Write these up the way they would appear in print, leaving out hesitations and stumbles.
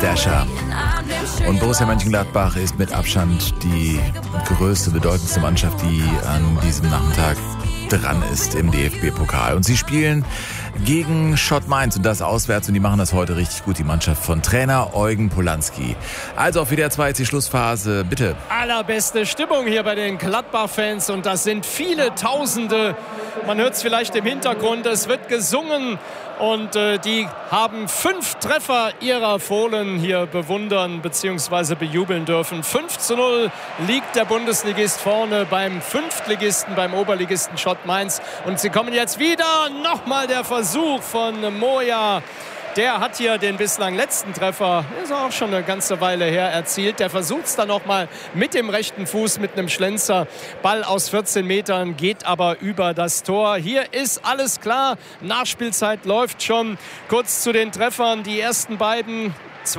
Dasher. Und Borussia Mönchengladbach ist mit Abstand die größte, bedeutendste Mannschaft, die an diesem Nachmittag dran ist im DFB-Pokal. Und sie spielen gegen Schott Mainz und das auswärts und die machen das heute richtig gut, die Mannschaft von Trainer Eugen Polanski. Also auf WDR 2 jetzt die Schlussphase, bitte. Allerbeste Stimmung hier bei den Gladbach-Fans und das sind viele Tausende. Man hört es vielleicht im Hintergrund, es wird gesungen und die haben 5 Treffer ihrer Fohlen hier bewundern bzw. bejubeln dürfen. 5:0 liegt der Bundesligist vorne beim Fünftligisten, beim Oberligisten Schott Mainz und sie kommen jetzt wieder. Nochmal der Versuch von Moja. Der hat hier den bislang letzten Treffer, ist auch schon eine ganze Weile her, erzielt. Der versucht es dann nochmal mit dem rechten Fuß, mit einem Schlenzer. Ball aus 14 Metern, geht aber über das Tor. Hier ist alles klar. Nachspielzeit läuft schon. Kurz zu den Treffern. Die ersten beiden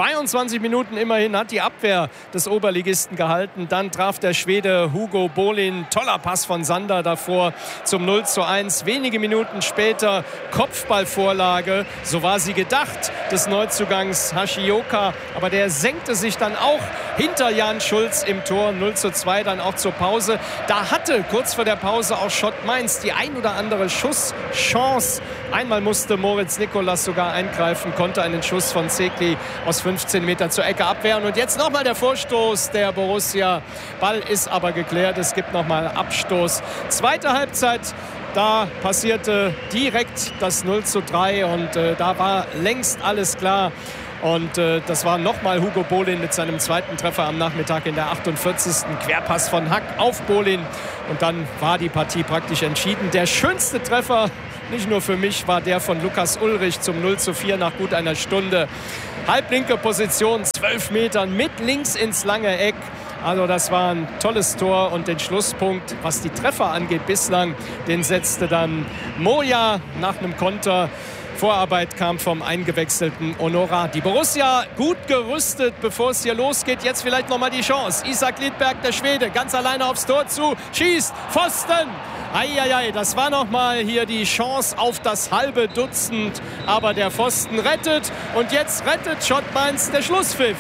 22 Minuten immerhin hat die Abwehr des Oberligisten gehalten. Dann traf der Schwede Hugo Bolin. Toller Pass von Sander davor zum 0:1. Wenige Minuten später Kopfballvorlage. So war sie gedacht, des Neuzugangs Hashioka. Aber der senkte sich dann auch hinter Jan Schulz im Tor. 0:2 dann auch zur Pause. Da hatte kurz vor der Pause auch Schott Mainz die ein oder andere Schusschance. Einmal musste Moritz Nikolas sogar eingreifen, konnte einen Schuss von Zekli aus 15 Metern zur Ecke abwehren. Und jetzt nochmal der Vorstoß der Borussia. Ball ist aber geklärt. Es gibt nochmal Abstoß. Zweite Halbzeit. Da passierte direkt das 0:3 und da war längst alles klar. Und das war nochmal Hugo Bolin mit seinem zweiten Treffer am Nachmittag in der 48. Querpass von Hack auf Bolin. Und dann war die Partie praktisch entschieden. Der schönste Treffer, nicht nur für mich, war der von Lukas Ullrich zum 0:4 nach gut einer Stunde. Halblinke Position, 12 Metern mit links ins lange Eck. Also das war ein tolles Tor und den Schlusspunkt, was die Treffer angeht bislang, den setzte dann Moja nach einem Konter. Vorarbeit kam vom eingewechselten Honora. Die Borussia gut gerüstet, bevor es hier losgeht. Jetzt vielleicht nochmal die Chance. Isak Lidberg, der Schwede, ganz alleine aufs Tor zu. Schießt, Pfosten. Eieiei, das war nochmal hier die Chance auf das halbe Dutzend. Aber der Pfosten rettet. Und jetzt rettet Schott Mainz der Schlusspfiff.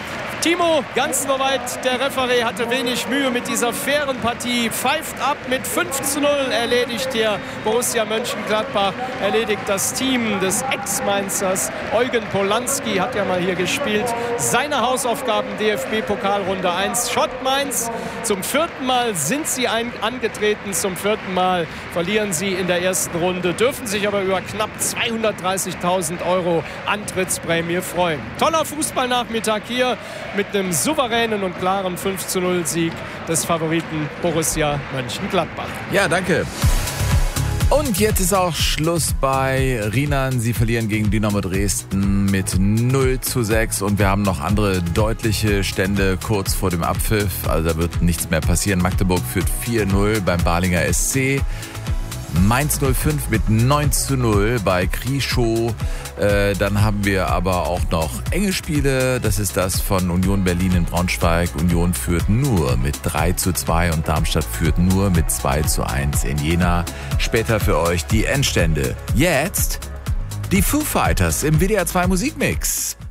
Timo, ganz soweit, der Referee hatte wenig Mühe mit dieser fairen Partie. Pfeift ab mit 5:0, erledigt hier Borussia Mönchengladbach, erledigt das Team des Ex-Mainzers. Eugen Polanski hat ja mal hier gespielt. Seine Hausaufgaben, DFB-Pokalrunde 1. Schott Mainz, zum 4. Mal sind sie angetreten, zum 4. Mal verlieren sie in der ersten Runde, dürfen sich aber über knapp 230.000 € Antrittsprämie freuen. Toller Fußballnachmittag hier mit einem souveränen und klaren 5:0 Sieg des Favoriten Borussia Mönchengladbach. Ja, danke. Und jetzt ist auch Schluss bei Rinan. Sie verlieren gegen Dynamo Dresden mit 0:6 und wir haben noch andere deutliche Stände kurz vor dem Abpfiff. Also da wird nichts mehr passieren. Magdeburg führt 4:0 beim Balinger SC. Mainz 05 mit 9:0 bei Krischow. Dann haben wir aber auch noch enge Spiele. Das ist das von Union Berlin in Braunschweig. Union führt nur mit 3:2 und Darmstadt führt nur mit 2:1 in Jena. Später für euch die Endstände. Jetzt die Foo Fighters im WDR 2 Musikmix.